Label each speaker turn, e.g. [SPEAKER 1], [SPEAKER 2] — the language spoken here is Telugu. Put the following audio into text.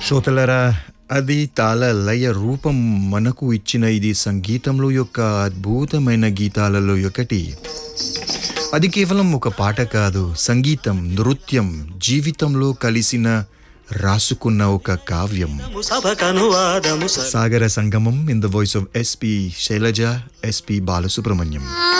[SPEAKER 1] శ్రోతలరా, అది తాళ లయ రూపం మనకు ఇచ్చిన ఇది సంగీతంలో యొక్క అద్భుతమైన గీతాలలో ఒకటి. అది కేవలం ఒక పాట కాదు, సంగీతం, నృత్యం, జీవితంలో కలిసిన రాసుకున్న ఒక కావ్యం. సాగర సంగమం in the voice of SP Shailaja, SP Balasubrahmanyam.